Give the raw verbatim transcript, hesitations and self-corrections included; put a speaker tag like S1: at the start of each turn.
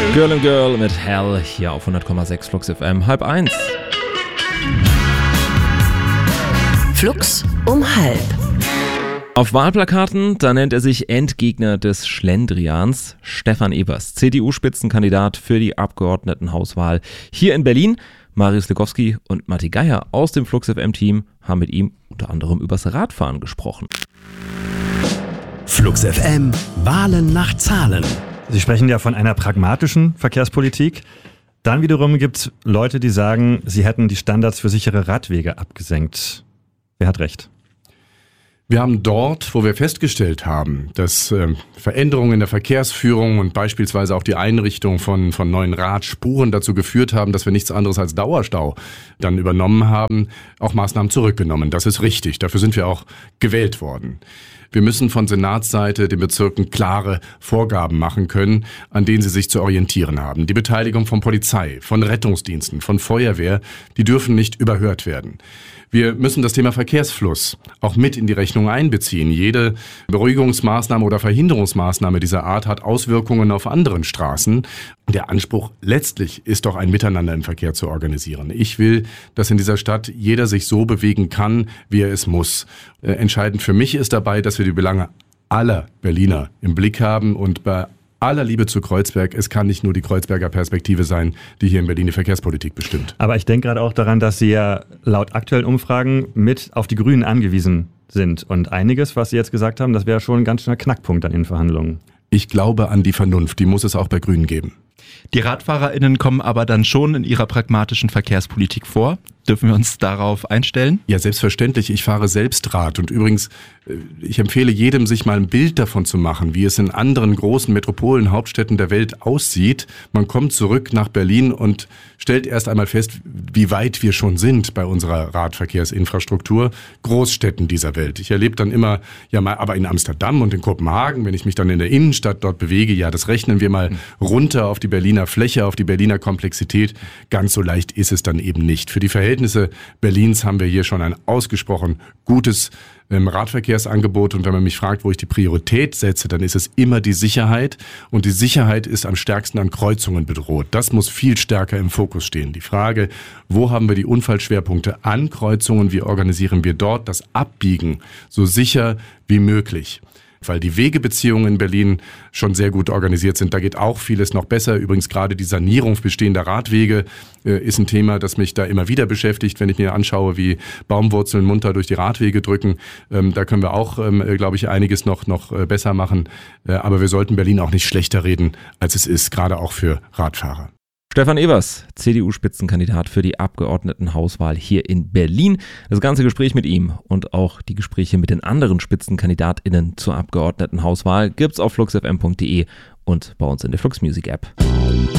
S1: Girl and Girl mit Hell hier auf hundert Komma sechs Flux F M, halb eins.
S2: Flux um halb.
S1: Auf Wahlplakaten, da nennt er sich Endgegner des Schlendrians, Stefan Evers, C D U-Spitzenkandidat für die Abgeordnetenhauswahl hier in Berlin. Marius Legowski und Matti Geier aus dem Flux F M-Team haben mit ihm unter anderem übers Radfahren gesprochen.
S3: Flux F M, Wahlen nach Zahlen.
S4: Sie sprechen ja von einer pragmatischen Verkehrspolitik. Dann wiederum gibt es Leute, die sagen, sie hätten die Standards für sichere Radwege abgesenkt. Wer hat recht?
S5: Wir haben dort, wo wir festgestellt haben, dass äh, Veränderungen in der Verkehrsführung und beispielsweise auch die Einrichtung von, von neuen Radspuren dazu geführt haben, dass wir nichts anderes als Dauerstau dann übernommen haben, auch Maßnahmen zurückgenommen. Das ist richtig. Dafür sind wir auch gewählt worden. Wir müssen von Senatsseite den Bezirken klare Vorgaben machen können, an denen sie sich zu orientieren haben. Die Beteiligung von Polizei, von Rettungsdiensten, von Feuerwehr, die dürfen nicht überhört werden. Wir müssen das Thema Verkehrsfluss auch mit in die Rechnung einbeziehen. Jede Beruhigungsmaßnahme oder Verhinderungsmaßnahme dieser Art hat Auswirkungen auf anderen Straßen. Der Anspruch letztlich ist doch ein Miteinander im Verkehr zu organisieren. Ich will, dass in dieser Stadt jeder sich so bewegen kann, wie er es muss. Äh, entscheidend für mich ist dabei, dass wir die Belange aller Berliner im Blick haben und bei aller Liebe zu Kreuzberg, es kann nicht nur die Kreuzberger Perspektive sein, die hier in Berlin die Verkehrspolitik bestimmt.
S4: Aber ich denke gerade auch daran, dass Sie ja laut aktuellen Umfragen mit auf die Grünen angewiesen sind. Und einiges, was Sie jetzt gesagt haben, das wäre schon ein ganz schöner Knackpunkt an den Verhandlungen.
S5: Ich glaube an die Vernunft, die muss es auch bei Grünen geben.
S6: Die RadfahrerInnen kommen aber dann schon in ihrer pragmatischen Verkehrspolitik vor. Dürfen wir uns darauf einstellen?
S5: Ja, selbstverständlich. Ich fahre selbst Rad. Und übrigens, ich empfehle jedem, sich mal ein Bild davon zu machen, wie es in anderen großen Metropolen, Hauptstädten der Welt aussieht. Man kommt zurück nach Berlin und stellt erst einmal fest, wie weit wir schon sind bei unserer Radverkehrsinfrastruktur. Großstädten dieser Welt. Ich erlebe dann immer, ja mal, aber in Amsterdam und in Kopenhagen, wenn ich mich dann in der Innenstadt dort bewege, ja, das rechnen wir mal runter auf die Berliner Fläche, auf die Berliner Komplexität. Ganz so leicht ist es dann eben nicht. Für die Verhältnisse Berlins haben wir hier schon ein ausgesprochen gutes ähm, Radverkehrsangebot. Und wenn man mich fragt, wo ich die Priorität setze, dann ist es immer die Sicherheit. Und die Sicherheit ist am stärksten an Kreuzungen bedroht. Das muss viel stärker im Fokus stehen. Die Frage, wo haben wir die Unfallschwerpunkte an Kreuzungen? Wie organisieren wir dort das Abbiegen so sicher wie möglich? Weil die Wegebeziehungen in Berlin schon sehr gut organisiert sind. Da geht auch vieles noch besser. Übrigens gerade die Sanierung bestehender Radwege äh, ist ein Thema, das mich da immer wieder beschäftigt, wenn ich mir anschaue, wie Baumwurzeln munter durch die Radwege drücken. Ähm, da können wir auch, ähm, glaube ich, einiges noch, noch äh, besser machen. Äh, aber wir sollten Berlin auch nicht schlechter reden, als es ist, gerade auch für Radfahrer.
S1: Stefan Evers, C D U-Spitzenkandidat für die Abgeordnetenhauswahl hier in Berlin. Das ganze Gespräch mit ihm und auch die Gespräche mit den anderen SpitzenkandidatInnen zur Abgeordnetenhauswahl gibt's auf fluxfm punkt de und bei uns in der Flux Music App.